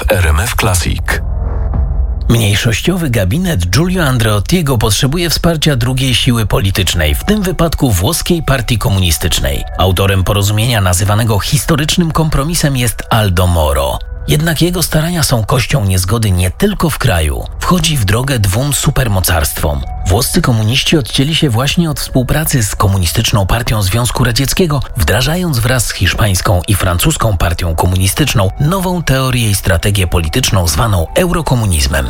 w RMF Classic. Mniejszościowy gabinet Giulio Andreottiego potrzebuje wsparcia drugiej siły politycznej, w tym wypadku włoskiej partii komunistycznej. Autorem porozumienia nazywanego historycznym kompromisem jest Aldo Moro. Jednak jego starania są kością niezgody nie tylko w kraju. Wchodzi w drogę dwóm supermocarstwom. Włoscy komuniści odcięli się właśnie od współpracy z Komunistyczną Partią Związku Radzieckiego, wdrażając wraz z hiszpańską i francuską partią komunistyczną nową teorię i strategię polityczną zwaną eurokomunizmem.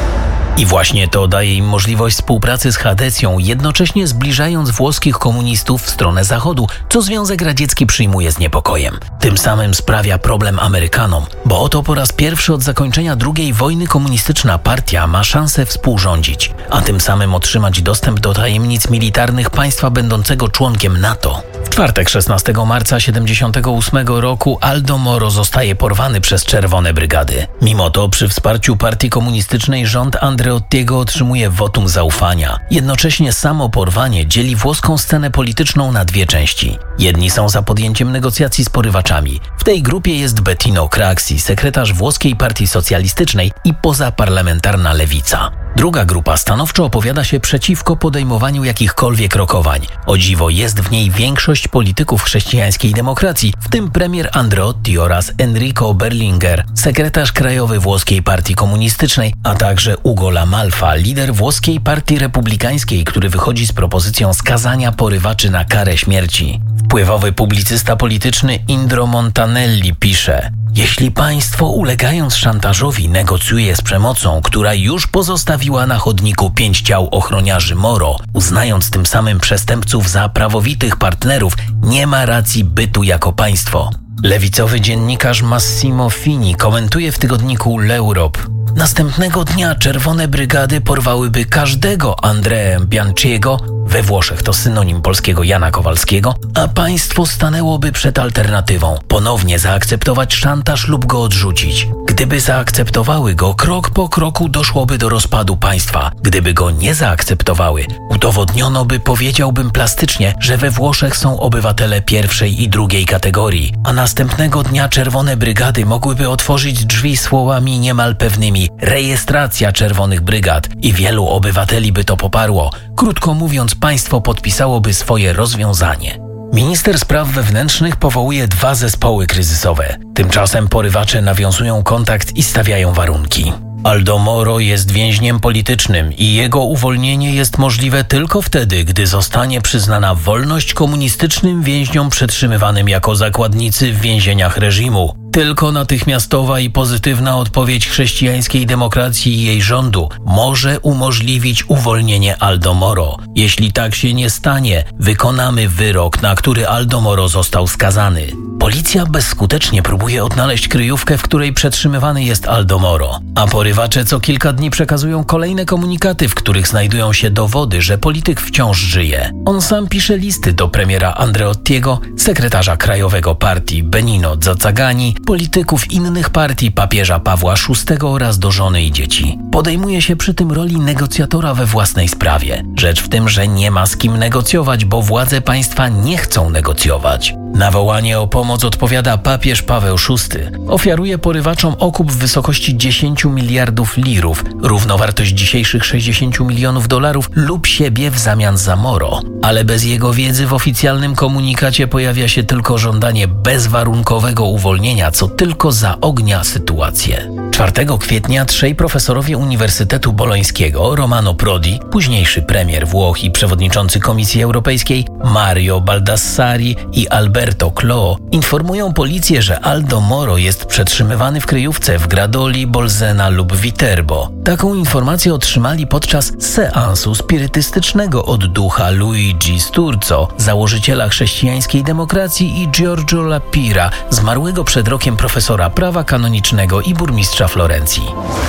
I właśnie to daje im możliwość współpracy z Chadecją, jednocześnie zbliżając włoskich komunistów w stronę Zachodu, co Związek Radziecki przyjmuje z niepokojem. Tym samym sprawia problem Amerykanom, bo oto po raz pierwszy od zakończenia II wojny komunistyczna partia ma szansę współrządzić, a tym samym otrzymać dostęp do tajemnic militarnych państwa będącego członkiem NATO. W czwartek 16 marca 1978 roku Aldo Moro zostaje porwany przez Czerwone Brygady. Mimo to przy wsparciu partii komunistycznej rząd Andreottiego otrzymuje wotum zaufania. Jednocześnie samo porwanie dzieli włoską scenę polityczną na dwie części. Jedni są za podjęciem negocjacji z porywaczami. W tej grupie jest Bettino Craxi, sekretarz włoskiej partii socjalistycznej i pozaparlamentarna lewica. Druga grupa stanowczo opowiada się przeciwko podejmowaniu jakichkolwiek rokowań. O dziwo jest w niej większość polityków chrześcijańskiej demokracji, w tym premier Andreotti oraz Enrico Berlinguer, sekretarz krajowy włoskiej partii komunistycznej, a także Ugo La Malfa, lider włoskiej partii republikańskiej, który wychodzi z propozycją skazania porywaczy na karę śmierci. Wpływowy publicysta polityczny Indro Montanelli pisze: jeśli państwo, ulegając szantażowi, negocjuje z przemocą, która już pozostawiła na chodniku 5 ciał ochroniarzy Moro, uznając tym samym przestępców za prawowitych partnerów, nie ma racji bytu jako państwo. Lewicowy dziennikarz Massimo Fini komentuje w tygodniku L'Europe: następnego dnia Czerwone Brygady porwałyby każdego Andrea Bianciego, we Włoszech to synonim polskiego Jana Kowalskiego, a państwo stanęłoby przed alternatywą: ponownie zaakceptować szantaż lub go odrzucić. Gdyby zaakceptowały go, krok po kroku doszłoby do rozpadu państwa. Gdyby go nie zaakceptowały, udowodniono by, powiedziałbym plastycznie, że we Włoszech są obywatele pierwszej i drugiej kategorii, a następnego dnia Czerwone Brygady mogłyby otworzyć drzwi słowami niemal pewnymi: rejestracja Czerwonych Brygad, i wielu obywateli by to poparło. Krótko mówiąc, państwo podpisałoby swoje rozwiązanie. Minister spraw wewnętrznych powołuje 2 zespoły kryzysowe. Tymczasem porywacze nawiązują kontakt i stawiają warunki. Aldo Moro jest więźniem politycznym i jego uwolnienie jest możliwe tylko wtedy, gdy zostanie przyznana wolność komunistycznym więźniom przetrzymywanym jako zakładnicy w więzieniach reżimu. Tylko natychmiastowa i pozytywna odpowiedź chrześcijańskiej demokracji i jej rządu może umożliwić uwolnienie Aldo Moro. Jeśli tak się nie stanie, wykonamy wyrok, na który Aldo Moro został skazany. Policja bezskutecznie próbuje odnaleźć kryjówkę, w której przetrzymywany jest Aldo Moro, a porywacze co kilka dni przekazują kolejne komunikaty, w których znajdują się dowody, że polityk wciąż żyje. On sam pisze listy do premiera Andreottiego, sekretarza krajowego partii Benino Zazzagani, polityków innych partii, papieża Pawła VI oraz do żony i dzieci. Podejmuje się przy tym roli negocjatora we własnej sprawie. Rzecz w tym, że nie ma z kim negocjować, bo władze państwa nie chcą negocjować. Na wołanie o pomoc odpowiada papież Paweł VI. Ofiaruje porywaczom okup w wysokości 10 miliardów lirów, równowartość dzisiejszych 60 milionów dolarów, lub siebie w zamian za Moro. Ale bez jego wiedzy w oficjalnym komunikacie pojawia się tylko żądanie bezwarunkowego uwolnienia, co tylko zaognia sytuację. 4 kwietnia 3 profesorowie Uniwersytetu Bolońskiego, Romano Prodi, późniejszy premier Włoch i przewodniczący Komisji Europejskiej, Mario Baldassari i Alberto Cloo, informują policję, że Aldo Moro jest przetrzymywany w kryjówce w Gradoli, Bolzena lub Viterbo. Taką informację otrzymali podczas seansu spirytystycznego od ducha Luigi Sturzo, założyciela chrześcijańskiej demokracji, i Giorgio Lapira, zmarłego przed rokiem profesora prawa kanonicznego i burmistrza Florencji.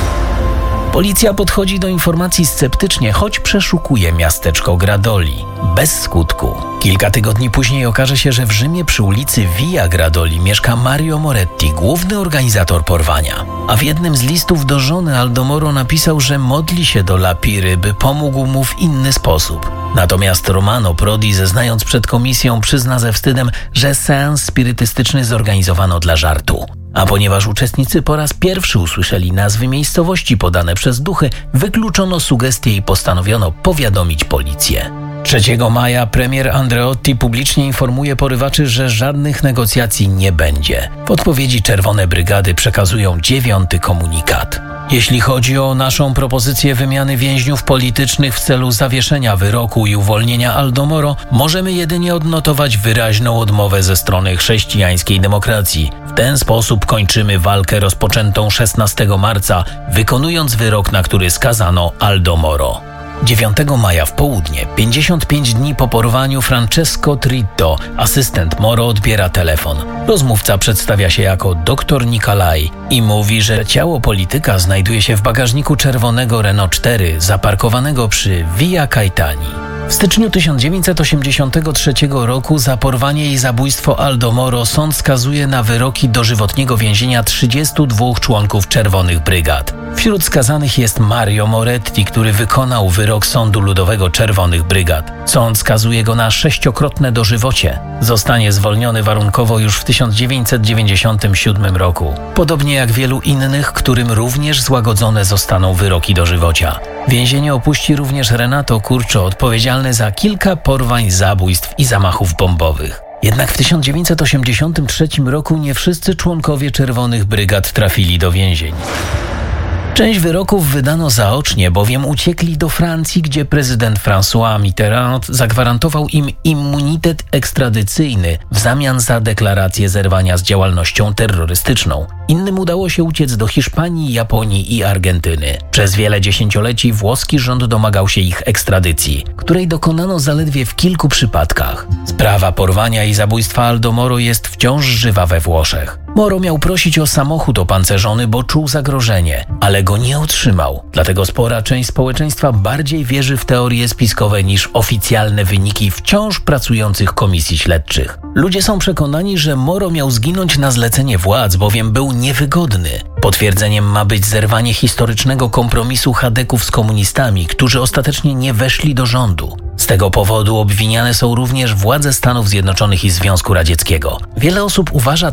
Policja podchodzi do informacji sceptycznie, choć przeszukuje miasteczko Gradoli. Bez skutku. Kilka tygodni później okaże się, że w Rzymie przy ulicy Via Gradoli mieszka Mario Moretti, główny organizator porwania. A w jednym z listów do żony Aldo Moro napisał, że modli się do Lapiry, by pomógł mu w inny sposób. Natomiast Romano Prodi, zeznając przed komisją, przyzna ze wstydem, że seans spirytystyczny zorganizowano dla żartu. A ponieważ uczestnicy po raz pierwszy usłyszeli nazwy miejscowości podane przez duchy, wykluczono sugestie i postanowiono powiadomić policję. 3 maja premier Andreotti publicznie informuje porywaczy, że żadnych negocjacji nie będzie. W odpowiedzi Czerwone Brygady przekazują 9. komunikat. Jeśli chodzi o naszą propozycję wymiany więźniów politycznych w celu zawieszenia wyroku i uwolnienia Aldo Moro, możemy jedynie odnotować wyraźną odmowę ze strony chrześcijańskiej demokracji. W ten sposób kończymy walkę rozpoczętą 16 marca, wykonując wyrok, na który skazano Aldo Moro. 9 maja w południe, 55 dni po porwaniu, Francesco Tritto, asystent Moro, odbiera telefon. Rozmówca przedstawia się jako dr Nicolai i mówi, że ciało polityka znajduje się w bagażniku czerwonego Renault 4 zaparkowanego przy Via Caetani. W styczniu 1983 roku za porwanie i zabójstwo Aldo Moro sąd skazuje na wyroki dożywotniego więzienia 32 członków Czerwonych Brygad. Wśród skazanych jest Mario Moretti, który wykonał wyrok Sądu Ludowego Czerwonych Brygad. Sąd skazuje go na 6-krotne dożywocie. Zostanie zwolniony warunkowo już w 1997 roku. Podobnie jak wielu innych, którym również złagodzone zostaną wyroki dożywocia. Więzienie opuści również Renato Curcio, odpowiedzialny za kilka porwań, zabójstw i zamachów bombowych. Jednak w 1983 roku nie wszyscy członkowie Czerwonych Brygad trafili do więzień. Część wyroków wydano zaocznie, bowiem uciekli do Francji, gdzie prezydent François Mitterrand zagwarantował im immunitet ekstradycyjny w zamian za deklarację zerwania z działalnością terrorystyczną. Innym udało się uciec do Hiszpanii, Japonii i Argentyny. Przez wiele dziesięcioleci włoski rząd domagał się ich ekstradycji, której dokonano zaledwie w kilku przypadkach. Sprawa porwania i zabójstwa Aldo Moro jest wciąż żywa we Włoszech. Moro miał prosić o samochód opancerzony, bo czuł zagrożenie, ale go nie otrzymał. Dlatego spora część społeczeństwa bardziej wierzy w teorie spiskowe niż oficjalne wyniki wciąż pracujących komisji śledczych. Ludzie są przekonani, że Moro miał zginąć na zlecenie władz, bowiem był niewygodny. Potwierdzeniem ma być zerwanie historycznego kompromisu chadeków z komunistami, którzy ostatecznie nie weszli do rządu. Z tego powodu obwiniane są również władze Stanów Zjednoczonych i Związku Radzieckiego. Wiele osób uważa